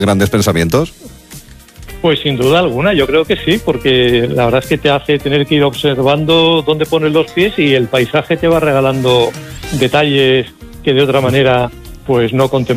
grandes pensamientos? Pues sin duda alguna, yo creo que sí, porque la verdad es que te hace tener que ir observando dónde pones los pies y el paisaje te va regalando detalles que de otra manera pues no contemplamos.